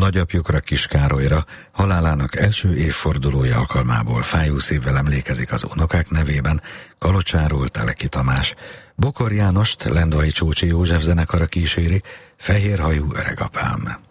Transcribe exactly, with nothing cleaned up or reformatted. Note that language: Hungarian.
Nagyapjukra, Kis Károlyra, halálának első évfordulója alkalmából fájó szívvel emlékezik az unokák nevében Kalocsáról Teleki Tamás. Bokor Jánost Lendvai Csócsi József zenekara kíséri, Fehérhajú öregapám.